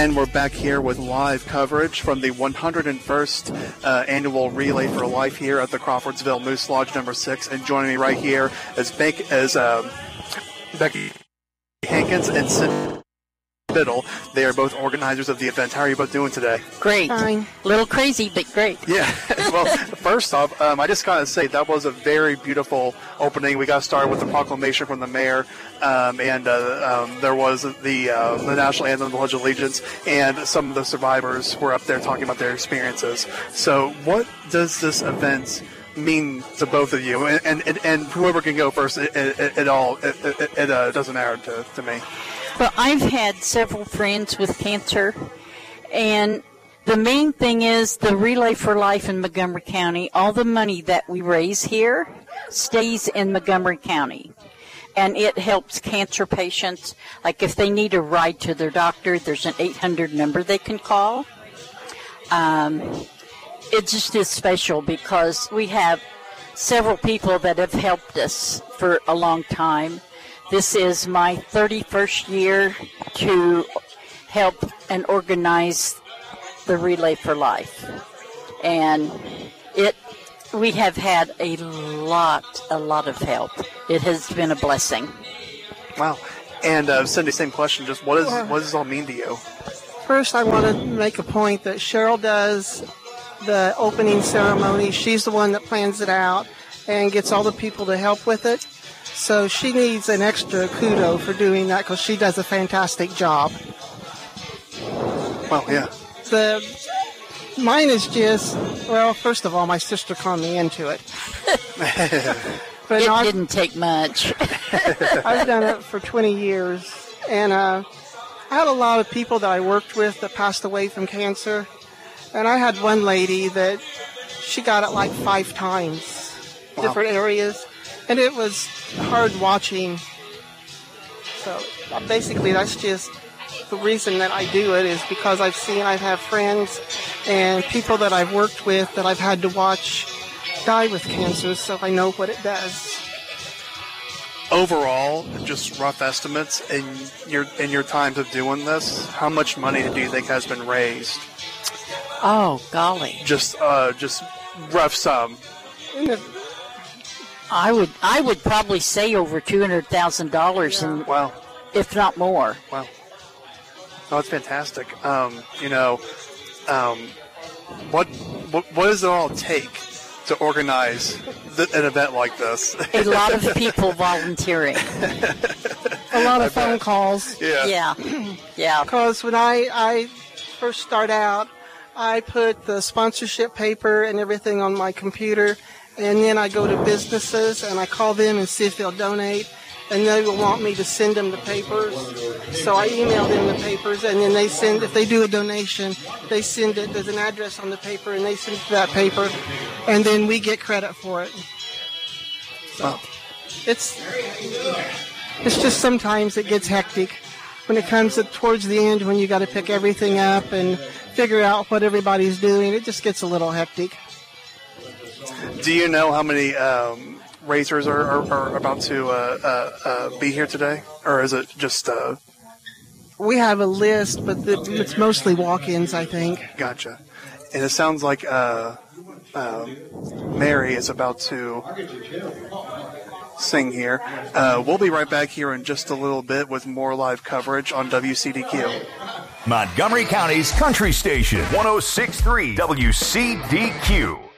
And we're back here with live coverage from the 101st annual Relay for Life here at the Crawfordsville Moose Lodge number 6. And joining me right here is Becky Hankins and Cindy Biddle. They are both organizers of the event. How are you both doing today? Great. Fine. A little crazy, but great. Yeah. Well, first off, I just got to say that was a very beautiful opening. We got started with the proclamation from the mayor, and there was the national anthem, the Pledge of Allegiance, and some of the survivors were up there talking about their experiences. So what does this event mean to both of you? And whoever can go first, it doesn't matter to me. Well, I've had several friends with cancer, and the main thing is the Relay for Life in Montgomery County. All the money that we raise here stays in Montgomery County, and it helps cancer patients. Like if they need a ride to their doctor, there's an 800 number they can call. It just is special because we have several people that have helped us for a long time. This is my 31st year to help and organize the Relay for Life. And we have had a lot of help. It has been a blessing. Wow. And Cindy, same question. Just what does this all mean to you? First, I want to make a point that Cheryl does the opening ceremony. She's the one that plans it out and gets all the people to help with it. So she needs an extra kudo for doing that because she does a fantastic job. Well, yeah. Mine is just, well, first of all, my sister conned me into it. But it didn't take much. I've done it for 20 years. And I had a lot of people that I worked with that passed away from cancer. And I had one lady that she got it like 5 times, different areas. And it was hard watching. So basically that's just the reason that I do it, is because I've had friends and people that I've worked with that I've had to watch die with cancer, so I know what it does. Overall, just rough estimates in your times of doing this, how much money do you think has been raised? Oh, golly. Just rough sum. I would probably say over $200,000, and wow, if not more. Wow, oh, that's fantastic. What does it all take to organize an event like this? A lot of people volunteering. A lot of phone calls. Yeah. Because when I first start out, I put the sponsorship paper and everything on my computer. And then I go to businesses and I call them and see if they'll donate. And they will want me to send them the papers. So I email them the papers, and then they send, if they do a donation, they send it, there's an address on the paper, and they send it to that paper. And then we get credit for it. So it's just sometimes it gets hectic. When it comes towards the end, when you got to pick everything up and figure out what everybody's doing, it just gets a little hectic. Do you know how many racers are about to be here today? Or is it just... We have a list, but it's mostly walk-ins, I think. Gotcha. And it sounds like Mary is about to sing here. We'll be right back here in just a little bit with more live coverage on WCDQ. Montgomery County's Country Station, 106.3 WCDQ.